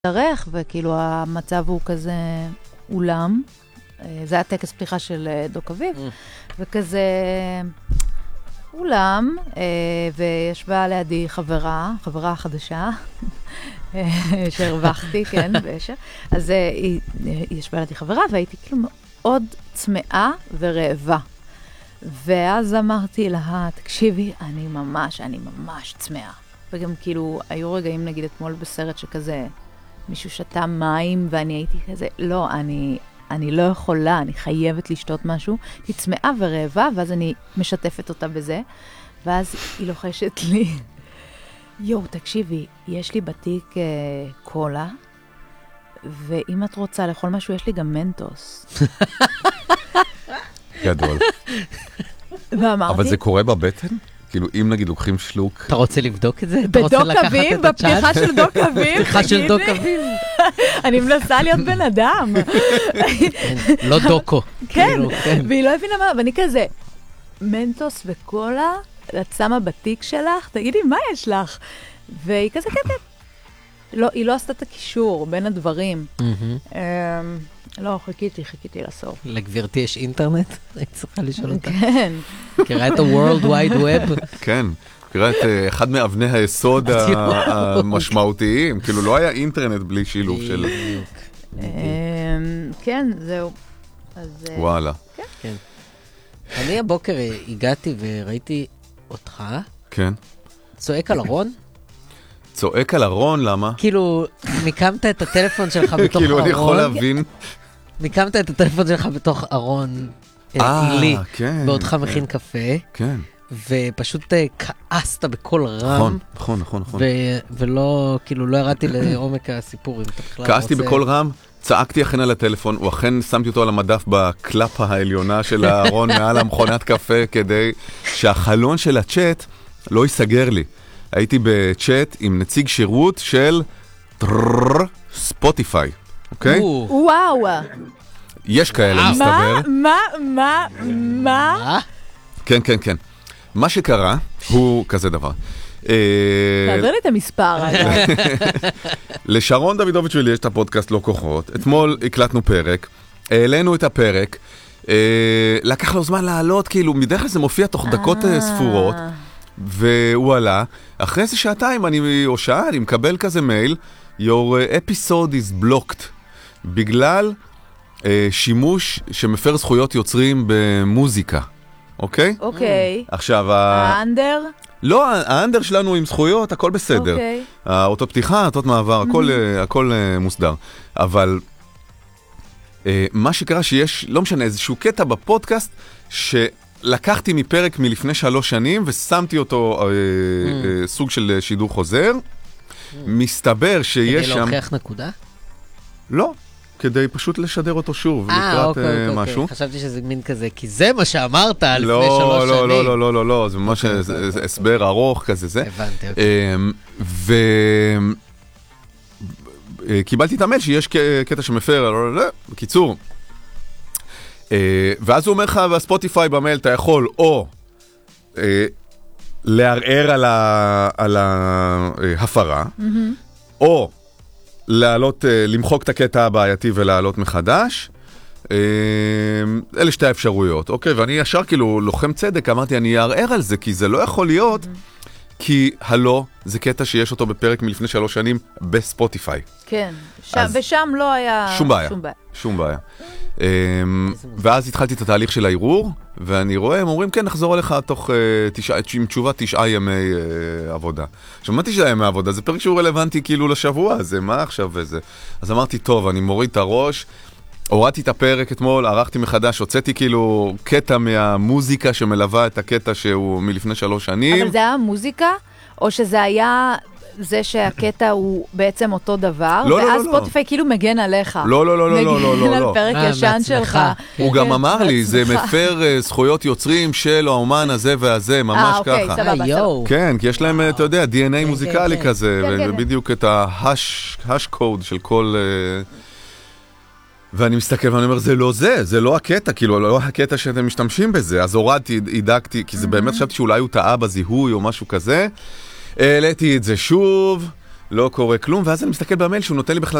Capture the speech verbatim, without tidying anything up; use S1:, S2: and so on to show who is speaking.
S1: דרך, וכאילו המצב הוא כזה אולם. זה היה טקס פתיחה של דוק אביב, וכזה אולם, וישבה לידי חברה, חברה חדשה, שהרווחתי, כן, באשר. אז היא ישבה לידי חברה, והייתי כאילו מאוד צמאה ורעבה. ואז אמרתי לה, תקשיבי, אני ממש, אני ממש צמאה. וגם כאילו, היו רגעים, נגיד, אתמול בסרט שכזה, מישהו שתה מים, ואני הייתי כזה, לא, אני, אני לא יכולה, אני חייבת לשתות משהו. היא צמאה ורעבה, ואז אני משתפת אותה בזה, ואז היא לוחשת לי, יו, תקשיבי, יש לי בתיק אה, קולה, ואם את רוצה לאכול משהו, יש לי גם מנטוס.
S2: גדול.
S1: ואמרתי...
S2: אבל זה קורה בבטן? כאילו, אם נגיד לוקחים שלוק...
S3: אתה רוצה לבדוק את זה?
S1: בדוק אביב, בפתיחה של דוק אביב.
S3: בפתיחה של דוק אביב.
S1: אני מנסה להיות בן אדם.
S3: לא דוקו.
S1: כן, והיא לא הבינה מה, ואני כזה, מנטוס וקולה, את שמה בתיק שלך, תגידי, מה יש לך? והיא כזה, כן, כן. היא לא עשתה את הקישור בין הדברים. לא, חיכיתי, חיכיתי לסוף.
S3: לגברתי יש אינטרנט? היית צריכה לשאול אותה.
S1: כן.
S3: קראה את ה-World Wide Web?
S2: כן, קראה את אחד מאבני היסוד המשמעותיים. כאילו, לא היה אינטרנט בלי שילוב של...
S1: כן, זהו.
S2: וואלה.
S3: כן. אני הבוקר הגעתי וראיתי אותך.
S2: כן.
S3: צועק על ארון?
S2: צועק על ארון, למה?
S3: כאילו, מיקמת את הטלפון שלך בתוך ארון.
S2: כאילו, אני יכול להבין.
S3: מיקמת את הטלפון שלך בתוך ארון עילי, בעודך מכין קפה.
S2: כן.
S3: ופשוט כעסת בקול רם.
S2: נכון, נכון, נכון, נכון.
S3: ולא, כאילו, לא הראתי לעומק הסיפור.
S2: כעסתי בקול רם, צעקתי אכן על הטלפון, הוא אכן שמתי אותו על המדף בקלפה העליונה של הארון מעל המכונת קפה, כדי שהחלון של הצ'אט לא ייסגר לי. הייתי בצ'אט עם נציג שירות של ספוטיפיי, אוקיי?
S1: וואו.
S2: יש כאלה, מסתבר.
S1: מה, מה, מה?
S2: כן, כן, כן. מה שקרה הוא כזה דבר.
S1: תעבר לי את המספר.
S2: לשרון דוידוביץ' ולי יש את הפודקאסט לא כוחות. אתמול הקלטנו פרק, העלינו את הפרק, לקח לו זמן לעלות, כאילו, מדרך כלל זה מופיע תוך דקות ספורות, והוא עלה. אחרי איזה שעתיים, אני, או שעה, אני מקבל כזה מייל, your episode is blocked, בגלל אה, שימוש שמפר זכויות יוצרים במוזיקה, אוקיי?
S1: אוקיי.
S2: עכשיו,
S1: האנדר?
S2: לא, האנדר שלנו עם זכויות, הכל בסדר.
S1: אוקיי.
S2: האוטו פתיחה, האוטות מעבר, הכל, הכל אה, מוסדר. אבל אה, מה שקרה שיש, לא משנה, איזשהו קטע בפודקאסט, ש... לקחתי מפרק מלפני שלוש שנים, ושמתי אותו אה, אה, סוג של שידור חוזר. מסתבר שיש שם...
S3: כדי להוכיח נקודה?
S2: לא, כדי פשוט לשדר אותו שוב, לקראת
S3: אוקיי,
S2: אה,
S3: אוקיי,
S2: משהו.
S3: אוקיי. חשבתי שזה מין כזה, כי זה מה שאמרת לפני
S2: לא,
S3: שלוש
S2: לא,
S3: שנים.
S2: לא, לא, לא, לא, לא, זה ממש הסבר ארוך כזה, זה.
S3: הבנתי, אוקיי.
S2: ו... קיבלתי את המייל שיש קטע שמפר, בקיצור, ואז הוא אומר לך בספוטיפיי במייל, אתה יכול או לערער על ההפרה, או לעלות, למחוק את הקטע הבעייתי ולעלות מחדש. אלה שתי האפשרויות, אוקיי? ואני ישר כאילו לוחם צדק, אמרתי, אני אערער על זה, כי זה לא יכול להיות, כי הלא, זה קטע שיש אותו בפרק מלפני שלוש שנים בספוטיפיי.
S1: כן, ושם לא היה...
S2: שום בעיה, שום בעיה. ואז התחלתי את התהליך של הערעור, ואני רואה, הם אומרים, כן, נחזור אליך תוך עם תשובה תשעה ימי עבודה. עכשיו, מה תשעה ימי עבודה? זה פרק שהוא רלוונטי כאילו לשבוע הזה, מה עכשיו וזה? אז אמרתי, טוב, אני מוריד את הראש, הורדתי את הפרק אתמול, ערכתי מחדש, הוצאתי כאילו קטע מהמוזיקה שמלווה את הקטע שהוא מלפני שלוש שנים. אבל
S1: זה היה מוזיקה? או שזה היה זה שהקטע הוא בעצם אותו דבר,
S2: לא,
S1: ואז
S2: לא, לא,
S1: ספוטיפיי כאילו מגן עליך.
S2: לא, לא, לא, לא, לא, לא,
S1: מגן
S2: לא.
S1: על פרק ישן שלך.
S2: הוא גם אמר לי, זה מפר זכויות יוצרים של האומן הזה והזה, ממש ככה.
S1: אה, אוקיי, סבבה, סבבה.
S2: כן, כי יש להם, אתה יודע, די אן איי מוזיקלי כזה, ובדיוק את ההש קוד של כל... ואני מסתכל ואני אומר, זה לא זה, זה לא הקטע, כאילו, לא הקטע שאתם משתמשים בזה. אז הורדתי, הידקתי, כי זה באמת חשבתי שאולי הוא טעה בזיהוי או משהו כזה. העליתי את זה שוב, לא קורה כלום, ואז אני מסתכל במייל שהוא נותן לי בכלל